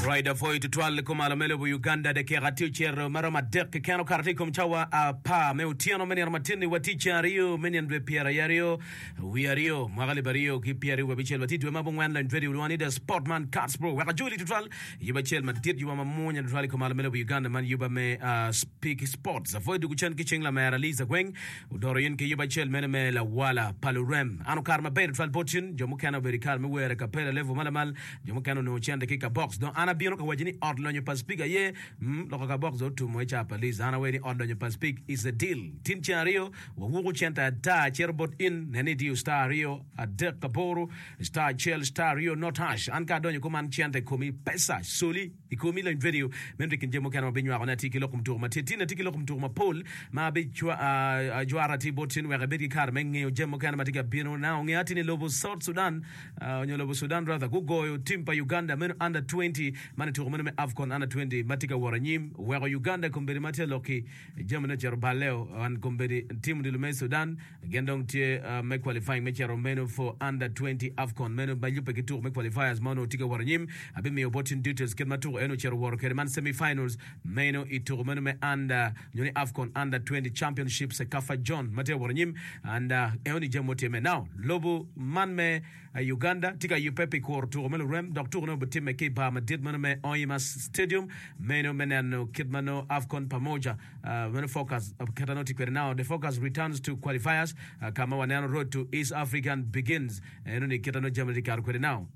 Rider foi tutwal kumala mele bu Uganda de kerati cher marama dek kano karati kumchawa pa me utiano meni armatini waticha rio meni ndwe piara yario wiario magali bario ki piari wabichel watiti wema bongwan la ndwedi ulwani da sportman cards bro waka juli tutwal yuba chel matit yuba mamonya tutwal kumala mele bu Uganda man yuba me speak sports avoid kuchen kiching la mera liza gweng udoro yin ki yuba chel mene me la wala palurem anu karma bay tutwal potin jomu kana berikal me wera kapela level malamal jomu kana no chende kika box don ana bino ka wajini ordonyo paspika ye loka ka box otu mo cha police ana weni ordonyo paspik is a deal tin chario wa wugu chenta da cherbot in neni di stario adek kaboro star chel stario not hash an ka donyo kuman chenta komi pesa soli ikomi la video memre kinjemo kana benywa ona tiki lokum tour matetina tiki lokum tour ma pol ma be jwara tibotin wa gabeti kar menge jemo kana matika bino na ngiati ni lobo South Sudan onyo lobo Sudan rather gugo timpa Uganda men under 20 mani tukumene me Afcon under 20 matika waranyim wego Uganda kumberi matia loki jamana jerobaleo an kumberi timu dilume Sudan gendong tie me qualifying me jeromeno for under 20 Afcon meno bayupe kitu me qualifiers mano tika waranyim abimi obotin details kema tu eno chero waro kereman semi-finals meno itukumene me under nyoni Afcon under 20 championship se kafa John matia waranyim and eoni jamote me now lobo man me Uganda tika yupepe kwa tukumene rem doktor no butime kipa madid mano me Oimas Stadium meno menano kidmano Afcon pamoja when focus katanoti kwere now the focus returns to qualifiers kama wanano road to East African begins eno ni kitano jamani kwere now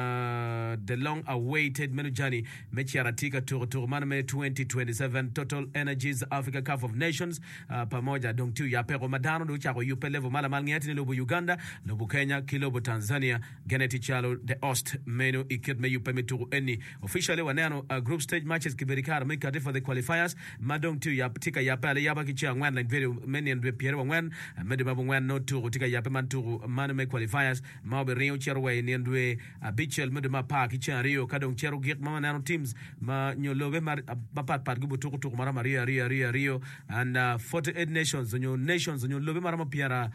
the long awaited meno jani mechi aratika tour mano me 2027 Total Energies Africa Cup of Nations pamoja dong tu ya pero madano do chako yupe level mala malngeti ni lobo Uganda lobo Kenya kilobo Tanzania geneti chalo the Ost meno ikidme yupe meturu eni officially wanano group stage matches kiberikara make for the qualifiers madong tu ya tika ya pale ya baki cha ngwan line very many and Pierre ngwan mede ngwan no tu tika ya man tu man me qualifiers ma be rio cherwe ni ndwe bichel mede ma pa ki cha rio kadong chero gik ma nano teams ma nyolobe mar pat gubu tu mara maria rio and 48 nations nyo lobe mara ma piara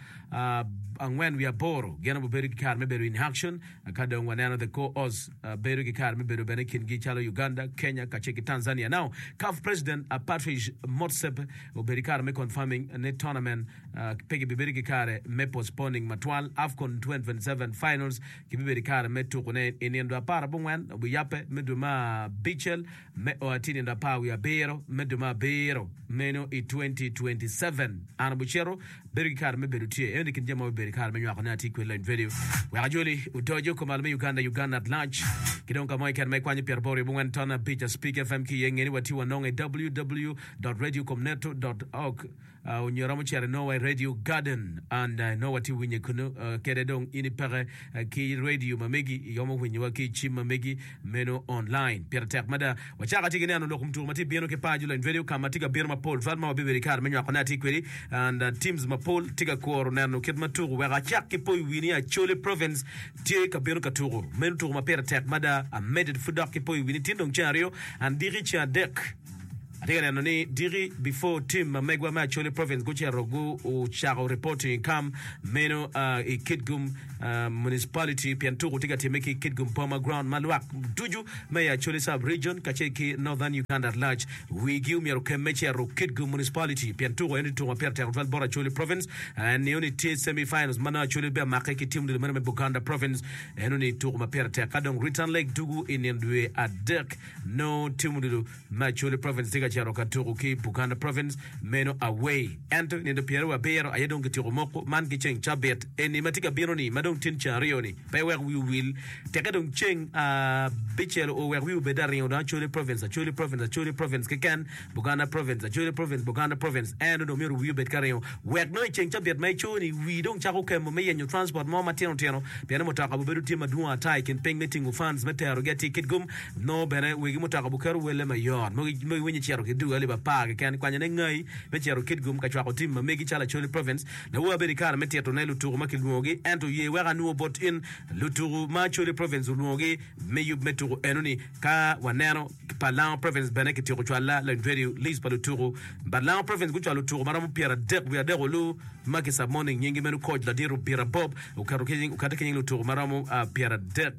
ngwan we are boro gena bo berikara me beru in action kadong wanano the co-os berikara me beru benekin gi chalo Uganda, Kenya, kacheki Tanzania. Now, CAF President Patrice Motsepe Oberikare me confirming a tournament pegi Biberikare me postponing matwal Afcon 2027 finals Kiberikare me tukune iniendo para bungwan buyape meduma bichel me oatini ndo pa we bero meduma bero meno i 2027 anabuchero Berikare me berutie endi kinjema Berikare me nyakona tikwe line video wa ajoli utojo komal me Uganda at large kidonga moikan me kwanye Pierre Bungwan Tana Picha Speak FM ki yengeni wati wanonge www.radiocomneto.org unyoromo chere Norway Radio Garden and no wati winye kunu kede dong inipere ki radio mamegi yomo winye waki chim mamegi meno online Pierre Tek mada wachaka tigene anu lokumtu mati bieno ke pajula in video kama tiga birma Paul valma wabiberi kar menyo akona tikweli and teams ma Paul tiga kuoro nano kidma turu wega chaki poi winia Chole Province tie ka bieno katuru meno turu ma Pierre Tek mada a made fudak poi wini tindong chario and diri cha dek atika nani diri before team megwa ma Chole Province guchi rogu u chako reporting kam meno I Kitgum municipality piantuku tika timeki Kitgum Poma ground malwak tuju meya Chole sub region kacheki northern Uganda at large wigi umiaruke mechi ya Kitgum municipality piantuku endi tuwa perta ya bora Chole Province and ni tie semi-finals mana Chole bea makeki timu nili mene Buganda Province ni tuku maperta ya kadong return leg dugu inendwe adek no timu nili ma Chole Province tika charo katuru ki Buganda Province meno away ento nindo Pierre wa bero ayedong kitiro moko man kicheng chabet eni matika biro ni madong tin chario ni by where we will take dong cheng bichel o where we will be daring on Chole Province kikan Buganda Province Buganda Province and no miru we bet carry where no cheng chabet mai choni we don't chako kemo me yenyo transport mo matino teno piano motaka buberu tima duwa tai kin peng meeting of fans metero get ticket gum no bene we motaka bukeru wele mayon mo wenye chero kidu ali bapage kan kwanya ngai mechero Kitgum kachwa team megi chala Chole Province na wo Berikare metero na luturu makilmogi ento ye wega nuo bot in luturu ma Chole Province ulmogi meyu meturu enoni ka wanero Palan Province beneke tiro chwala la video list paluturu Palan Province gucha luturu maramu piara dek we adero lu makisa morning nyingi menu coach la diru bira bob ukateke luturu maramu piara dek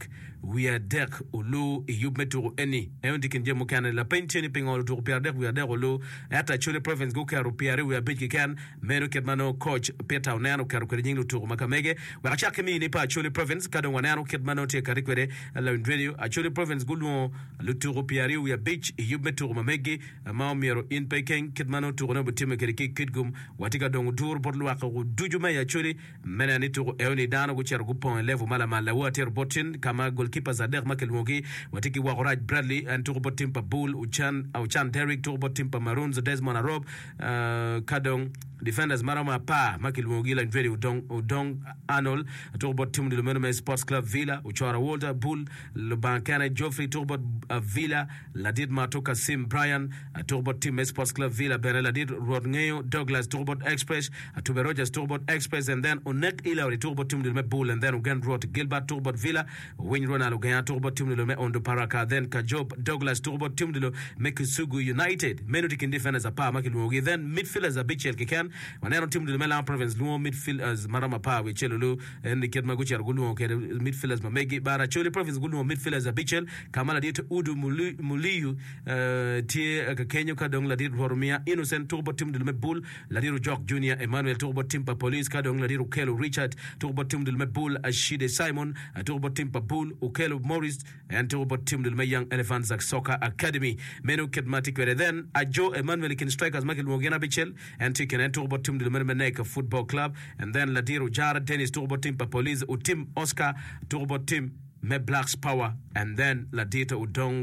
we are dek ulu yub metu eni eondi kinje mukana la pencheni pingol to piar dek we are dek ulu ata chule province go karu piare we are big kan meno ketmano coach Peter Onano karu kwenye to makamege wa chake mi ni pa chule province kadon wanano ketmano te karikwere la radio a chule province gulu lu to piare we are beach yub metu mamege maomiro in Peking ketmano to no butime keriki kidgum watika dong tour porlu wa dujuma ya chule mena ni to eoni dano go cher gupon level mala mala water botin kama goalkeeper Zadek Makelmogi watiki wa Raj Bradley and to timpa Bull Uchan Derrick to timpa Maroons Desmond Arob Kadong defenders Marama Pa Makelmogi and very Udong Arnold to tim the Lumenome Sports Club Villa Uchara Walter Bull Lubankane Joffrey to Villa Ladid Matoka Sim Brian to Tim Sports Club Villa Beneladid Rodneo Douglas to Express to Rogers to Express and then Onek Ilauri to tim the Bull and then again wrote Gilbert to Villa Wayne Ronaldo Gaya to tim the on the Paraka then Kajob Douglas to tim the Mekisugu United Menuti can defend as a Pa Makelmogi then midfielders a Bichel Kikan when I tim the Melan province Luo midfielders Marama Pa with Chelulu and the Kedmaguchi Argulu midfielders Mamegi Bara Chole province Gulu midfielders a Bichel Kamala dit Udu Muliu Tie Kenya Kadong Ladir Romia Innocent to tim the Bull Ladiru Jock Jr. Emmanuel to Timpa Police Kadong Ladiru Kelo Richard to tim the Bull Ashide Simon to Timpa Bull Ukelo Morris and to tim the Young Elephants Soccer Academy Menu Kedmatic then a Joe Emmanuel can strike as Michael Mogena Bichel and taken and to tim the Meneka Football Club and then Ladiru Jara Tennis to Timpa Police Utim Oscar to Tim Me Blacks Power and then Ladita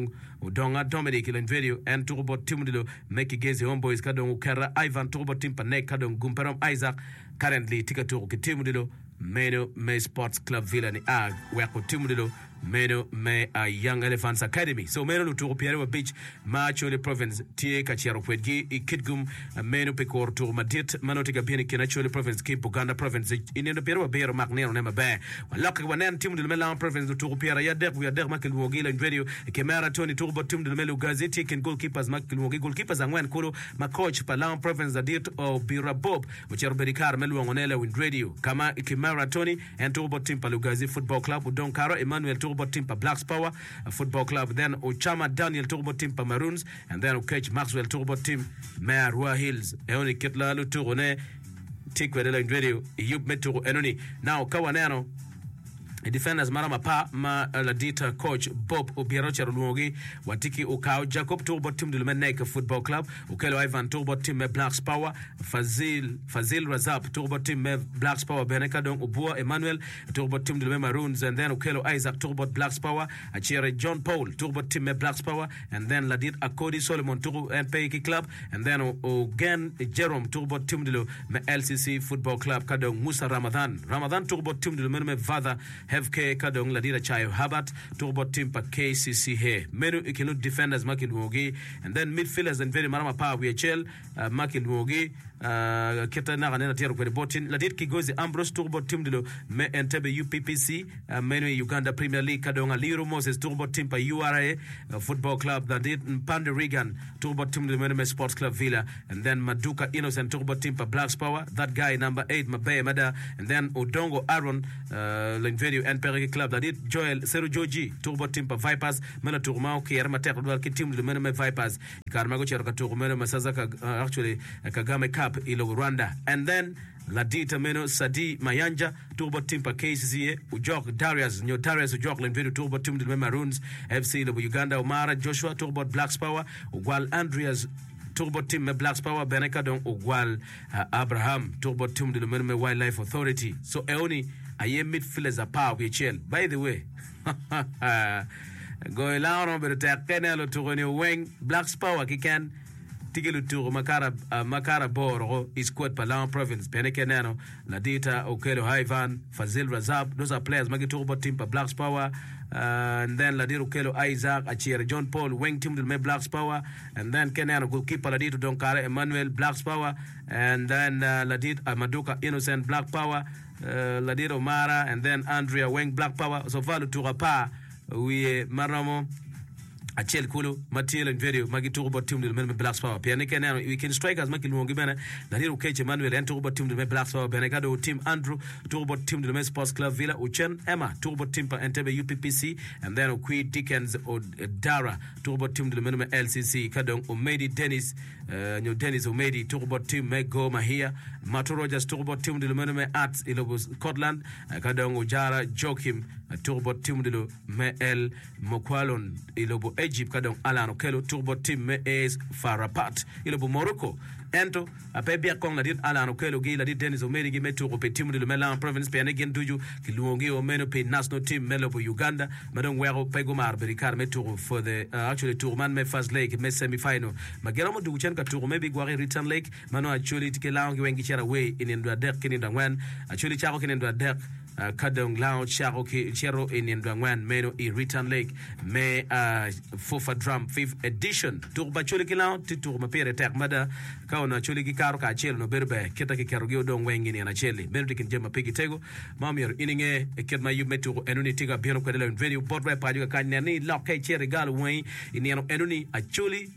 Udonga Dominic Ilenverio and Turbo Timudilo Meki Gezi Homeboys Kadong Ukara Ivan Turbo Timpa Nek Kadong Gumperom Isaac currently Tikatu Timudilo Meno Me Sports Club Villa ni Ag Wako Timudilo Meno Me Young Elephants Academy so Meno Luturo Pierre Beach Macho the province Tie Kachiaro Kwedgi Ikidgum Meno Pekor to Madit Manotika Pieni Kinacho province Cape Buganda province in the Pero Bero Magnero Nema Bear Lock Wanan Tim the Melan province to Pierre Yadek we are there Makel Wogil and Radio Kemara Tony Turbo Tim the Melu Gazeti can goalkeepers Makel Wogi goalkeepers and when Kuro Makoch Palan province the date of Bira Bob which are Berikar Melu Onela with Radio Kama Kemara Tony and Turbo Tim Palugazi Football Club Udon Karo Emmanuel Turbo Timpa Blacks Power Football Club then Ochama Daniel Turbo Timpa Maroons and then Ukech Maxwell Turbo Tim Marua Hills Eoni Ketla Luturone Tikwedela Radio Yub Metu Enoni now Kawanano defenders Marama Pa Ma Ladita coach Bob Obiarocha Rumogi Watiki Ukao Jacob Turbo Tim Dulmeneka Football Club Ukelo Ivan Turbo Tim Me Blacks Power Fazil Razab Turbo Tim Me Blacks Power Beneka Dong Ubua Emmanuel Turbo Tim Dulme Maroons and then Ukelo Isaac Turbo Blacks Power Achere John Paul Turbo Tim Me Blacks Power and then Ladit Akodi Solomon Turbo and Peiki Club and then Ogan Jerome Turbo Tim Dulu Me LCC Football Club Kadong Musa Ramadan Turbo Tim Dulu Me Vada FK Kadong Ladira Chayo Habat Turbo Timpa KCC He Menu Ikilu defenders Makil Mogi and then midfielders and very Marama Pa WHL Makil Mogi Keta Naganena Tero Botin Ladit Kigozi Ambrose Turbo Timdilo Me Entebbe UPPC Menu Uganda Premier League Kadong Aliru Moses Turbo Timpa URA Football Club Ladit Mpande Regan Turbo Timdilo Meneme Sports Club Villa and then Maduka Innocent Turbo Timpa Blacks Power that guy number 8 Mabe Mada and then Odongo Aaron Lenverio and Perigi Club Ladit Joel Seru Joji Turbo Timpa Vipers Mena Turmao Kierma Tek Tim the Meneme Vipers Karmago Cherka Turmeno Masazaka actually Kagame Cup ilo Rwanda and then Ladita Meno Sadi Mayanja Turbo Timpa KCCA Ujok Darius Ujok Lenverio Turbo Tim the Maroons FC Lobo Uganda Omara Joshua Turbo Blacks Power Ugwal Andreas Turbo Tim Me Blacks Power Beneka Don Ugwal Abraham Turbo Tim the Meneme Wildlife Authority so Eoni aye midfielders a power WHL by the way go along over the Kenelo to renew wing Blacks Power Kikan Tigilu to Makara Boro is quote Palan province Penekenano Ladita Okelo Ivan Fazil Razab those are players Magi Turbo Timpa Blacks Power and then Ladiru Kelo Isaac Achere John Paul Wing Tim Me Blacks Power and then Kenano goalkeeper Ladito Donkare Emmanuel Blacks Power and then Ladit Maduka Innocent Black Power Ladito Mara and then Andrea Wing Black Power so Valu Turapa we Maramo Achel Kulu, Matiel and video, Magi Turbo Tim the Black Power, Pianican, we can strike as Maki Mongimana, Nadiru Cage Manuel and Turbo Tim the Black Power, Benegado, Tim Andrew, Turbo Tim the Sports Club Villa, Uchen, Emma, Turbo Timpa and Tebe UPPC, and then Oqui Dickens or Dara, Turbo Tim the Minimum LCC, Kadong, Omedi Dennis, New Dennis Omedi, Turbo Tim Mego Mahia, Mato Rogers, Turbo Tim the Minimum Arts, Ilobus Scotland, Kadong Ujara, Joachim, Turbo Tim de Me El Mokwalon, Ilobo Egypt, Kadong Alan Okelo, Turbo Tim Me Es Farapat, Ilobo Morocco, Ento, a Pebia Kong, Ladit Alan Okelo, Gila, Dennis Omedi, Gimeto, Tim de Melan Province, Pianegin Duju, Kiluongi, Omeno, Pay National Team, Melobo, Uganda, Madon Wero, Pegomar, Berikar Metro for the actually Tourman, Me First Lake, Me semi final. Magelamo Duchenka Tour, maybe Guari Return Lake, Mano actually Tikelang, Wengichara way in Indra Dek, in Indra actually Charokin in Dek. Kadong Lao Chero in Ndangwan Meno I Return Lake Me Fofa Drum 5th edition Turba Chuliki Lao Titur Mapere Tek Mada Kauna Chuliki Karo Ka Chelo no Berbe Kitaki Karogio Dong Wengi ni Anacheli Benedict Jema Pigi Tego Mamir Ininge Ketma Yu Metu Enuni Tiga Biano Kadela video Bordway Paduka Kanyani Lokai Cherry Gal Wayne in Enuni Achuli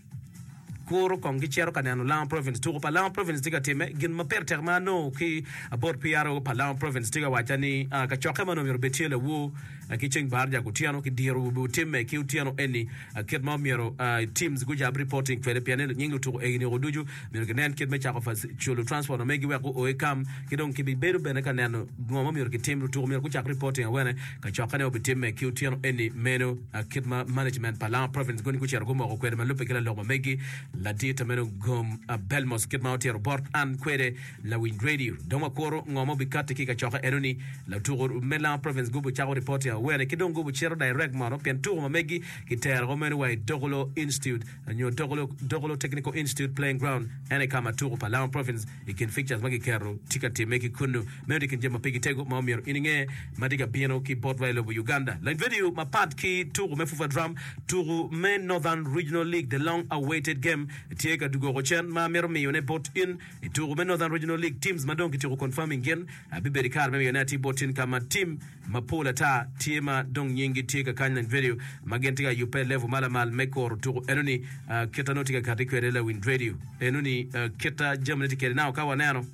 Koro Kongi Chero Kanano Lang Province to Palang Province Tiga Time Gin Maper Termano Ki about Piaro Palang Province Tiga Watani Kachokamano Betila Wu Kitching Barja Gutiano Kidiru Tim Kiutiano Eni Kid Miro teams Gujab reporting for the piano Ningo to Egni Roduju Milganan Kid Mechak of Chulu Transport or Megi Oekam Kidon Kibi Beru Benecanano Gomir Kitim to Mirkuchak reporting when Kachakano Tim Kiutiano Eni Meno Kidma Management Palang Province Gunikucha Gumo Quedma Lupicala Loma Megi La Dita Meno Gum Belmos Kidmount Report and Quede La Wind Radio Doma Koro Ngomo Bikati Kika Choka Eruni La Tour Melan Province Gubu Chao reporting when a kidon go chero direct man up and tour Megi Kitar Roman Way Dogolo Institute and your Dogolo Technical Institute playing ground and a Kama Tour Palau Province it can feature Magi Karo Tikati Meki Kunu Medic and Jema Pigi Tego Momir Ininge Madiga Biano Ki Port Vale over Uganda like video Mapat Ki Tour Mefufa Drum Tour Men Northern Regional League the long awaited game Tiega Dugo Rochen Mamir Mayone bought in Tour Men Northern Regional League teams Madon Kitiro confirming again Biberi Kar Mayonati bought in Kama team Mapola Ta Tiema Dong Yingi Tiga Kanyan video Magentiga Yupe level Malamal Mekor to Enuni Ketanotica Katikwela Wind Radio Enuni Keta Germany now Kawanano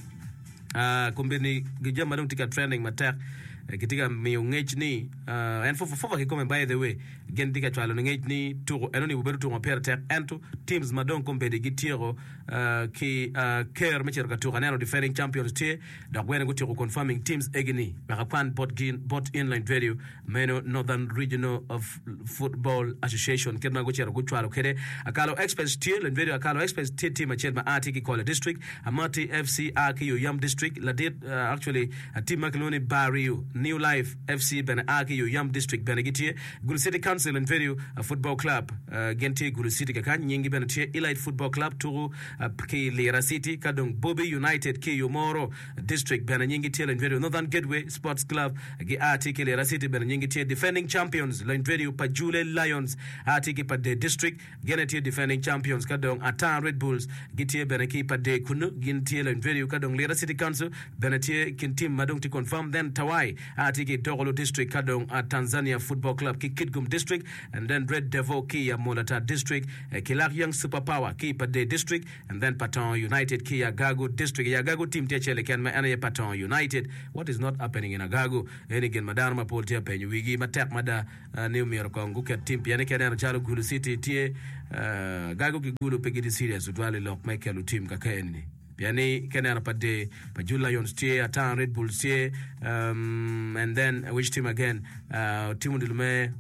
Kumbini Gijamadon Tika trending Matak Kitika Miungage ni and for coming by the way again Tika Chalongage ni to Enuni Uberu to Mapertek and to teams Madon Compede Gitiro Ki Care Mecher Katuranano defending champions tier that when go to confirming teams Egini Barapan bot inline radio Meno Northern Regional of Football Association Kedma Gochero Guchalo Kede Akalo Express tier and video Akalo Express tier team Chelma Artiki Kola District Amati FC Aki Yam District Ladit actually a team Makaloni Barrio New Life FC Ben Aki Yam District Benegiti Gulu City Council and video a football club Genti Gulu City Kakan Yingi Benetia Elite Football Club Turu Ki Lira City Kadung Bobby United Ki Yomoro District Benanyingi Tiel and video Northern Gateway Sports Club Gi Artiki Lira City Benanyingi Tiel defending champions Line video Pajule Lions Artiki Pade District Geneti defending champions Kadung Atan Red Bulls Gitie Benaki Pade Kunu Gintiel and video Kadung Lira City Council Benetia Kintim Madung to confirm then Tawai Artiki Dogolo District Kadung Tanzania Football Club Ki Kidgum District and then Red Devil Ki Molata District Kilak Young Superpower Ki Pade District and then Patong United Ki Agago District Agago team Techele can Mane Patong United what is not happening in Agago Enigen Madama Poltia Penuigi Matak Mada New Mirokong Guka team Pianika and Chalo Gulu City Tie Gago Gulu Pegidi Serious Udwali Lock Michael team Kakeni Piani Kenana Pade Pajula Lions Tie Atan Red Bulls Tie and then which team again Team Dilume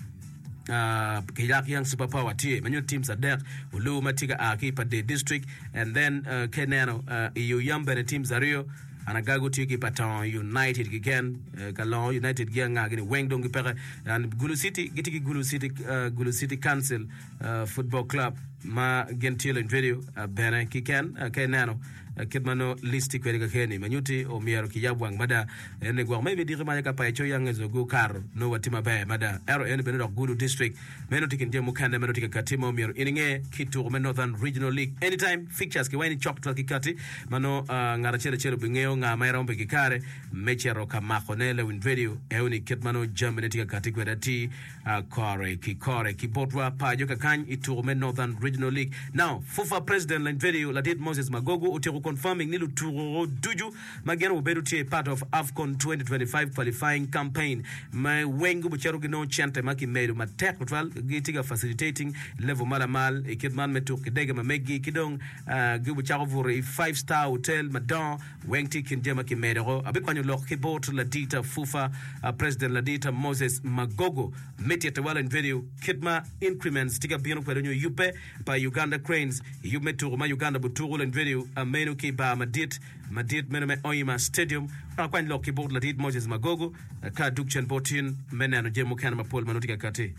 Kayak Young Superpower Tie many teams are there Ulu Matiga Aki Pade District and then Kenano EU Yambere teams are Rio Anagago Tiki Patong United again Kalon United Gang again Wengdong and Gulu City Gitiki Gulu City Council Football Club ma gentile in video bene kiken kenano kidmano listi kweli keni manyuti o miero kijabwang mada ene gwa maybe dire manya ka pa cho yang zo kar no watima ba mada ero ene beno Gulu district meno tikin je mukanda meno tikakatimo miero ininge kitu me Northern Regional League anytime fixtures ki wani chokto kikati mano ngara chele bingeo nga mairombe kikare mechero kama khonele win video euni kidmano Germany tikakati kwedati kore kibotwa pa joka kan itu me Northern Regional League. Now FUFA president line video Ladit Moses Magogo utiru confirming nilu turo duju mageno ubedu tie part of AFCON 2025 qualifying campaign my wengu bucharu gino chante maki medu ma technical gitiga facilitating level malamal ekidman metu kidege mamegi kidong gubu charu vuri 5-star hotel madan wengti kinjema kimedero abikwanyo lo kibot Ladita FUFA president Ladita Moses Magogo meti tawala in video kidma increments tiga bino kwa donyo yupe pa Uganda Cranes yumetu ma Uganda buturu in video menu ki ba madit menu me oyima stadium kwa lo kibot Ladit Moses Magogo ka dukchen botin menano jemu kana mapol manotika kati.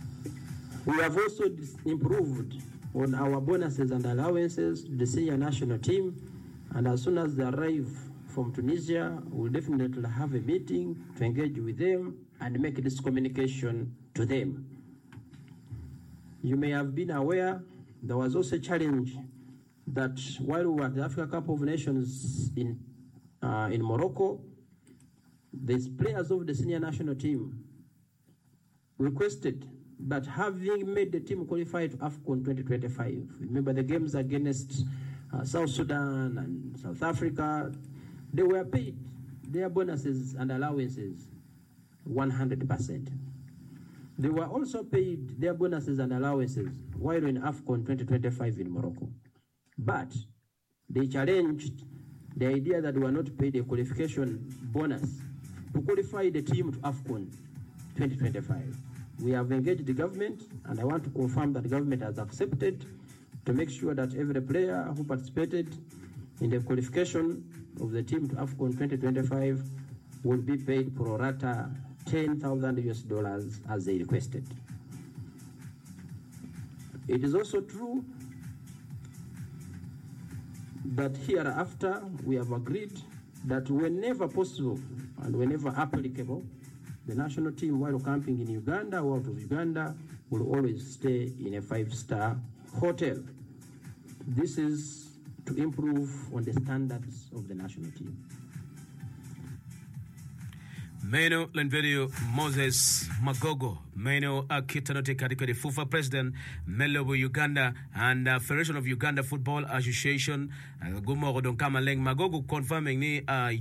We have also improved on our bonuses and allowances to the senior national team, and as soon as they arrive from Tunisia, we'll definitely have a meeting to engage with them and make this communication to them. You may have been aware there was also a challenge that while we were at the Africa Cup of Nations in Morocco, the players of the senior national team requested that having made the team qualify to AFCON 2025, remember the games against South Sudan and South Africa, they were paid their bonuses and allowances 100%. They were also paid their bonuses and allowances while in AFCON 2025 in Morocco. But they challenged the idea that they were not paid a qualification bonus to qualify the team to AFCON 2025. We have engaged the government, and I want to confirm that the government has accepted to make sure that every player who participated in the qualification of the team to AFCON 2025 will be paid pro rata $10,000 as they requested. It is also true that hereafter we have agreed that whenever possible and whenever applicable, the national team, while camping in Uganda or out of Uganda, will always stay in a 5-star hotel. This is to improve on the standards of the national team. Meno Lenvedio Moses Magogo, Meno Kitanote Katikari FUFA President, Melobo Uganda, and Federation of Uganda Football Association, Gumo Donkama Leng Magogo confirming ni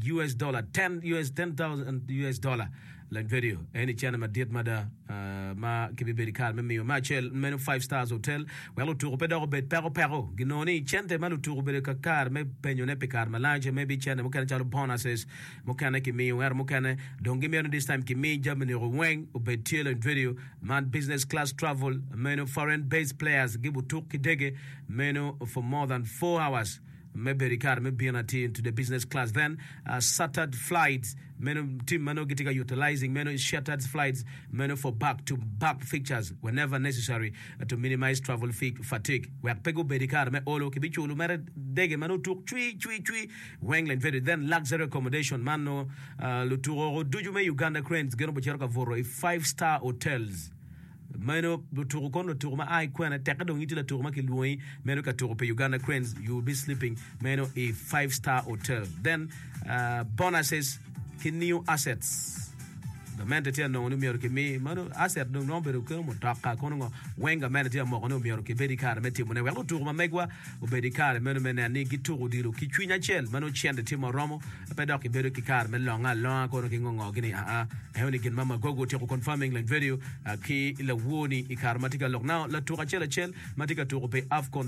$10,000 US. Like video, any channel ma diet mada ma kibiberi kar me ma chel menu 5 stars hotel welo turu pedo bet pero ginoni chente malu turu be kar me penyo ne pekar malanje maybe channel mo kana chalo bonuses mo kana ki me wer mo kana don't give me on this time ki me Germany weng ubetiel and video man business class travel menu foreign based players gibu tuki dege menu for more than 4 hours. Maybe Ricard, maybe into the business class. Then chartered flights, many team mano getting utilizing many chartered flights, many for back-to-back fixtures whenever necessary to minimize travel fatigue. We have pego Bericard, me olo kibichu lumere dege mano tuk chui wenglen very then luxury accommodation mano luturo dujume Uganda Cranes geno bocherka voro 5-star hotels. Meno turukon turuma ai kwena tekadong itila turuma kiloi meno ka turupe Uganda Cranes you will be sleeping meno a 5-star hotel. Then bonuses kin new assets the manager no no miero ke me mano asset no no beru ko mo taka kono wenga manager mo no miero ke bedikar meti mo ne welo turuma megwa o bedikar meno mena ni gituru dilo kitwinya chel mano chiende timo romo pedok ke beru kikar men longa kono ki ngongo gini hewni kin mama gogo te confirming like video ki la woni ikar matika lok now la tura chel matika turu pe AFCON